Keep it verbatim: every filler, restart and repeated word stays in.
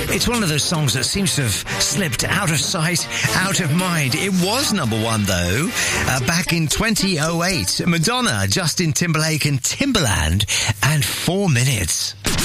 It's one of those songs that seems to have slipped out of sight, out of mind. It was number one, though, uh, back in twenty oh eight. Madonna, Justin Timberlake and Timbaland, and Four Minutes.